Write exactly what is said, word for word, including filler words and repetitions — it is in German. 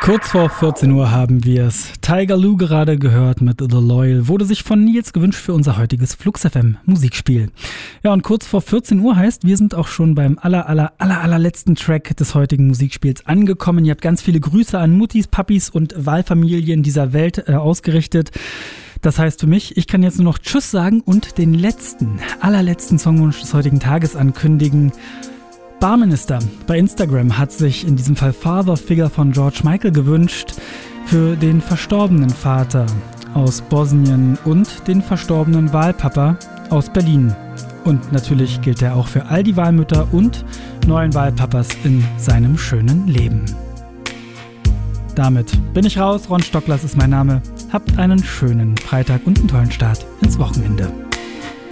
Kurz vor vierzehn Uhr haben wir es. Tiger Lou gerade gehört mit The Loyal. Wurde sich von Nils gewünscht für unser heutiges Flux F M Musikspiel. Ja, und kurz vor vierzehn Uhr heißt, wir sind auch schon beim aller, aller, aller, allerletzten Track des heutigen Musikspiels angekommen. Ihr habt ganz viele Grüße an Muttis, Papis und Wahlfamilien dieser Welt äh, ausgerichtet. Das heißt für mich, ich kann jetzt nur noch Tschüss sagen und den letzten, allerletzten Songwunsch des heutigen Tages ankündigen. Barminister bei Instagram hat sich in diesem Fall Father Figure von George Michael gewünscht für den verstorbenen Vater aus Bosnien und den verstorbenen Wahlpapa aus Berlin. Und natürlich gilt er auch für all die Wahlmütter und neuen Wahlpapas in seinem schönen Leben. Damit bin ich raus. Ron Stocklers ist mein Name. Habt einen schönen Freitag und einen tollen Start ins Wochenende.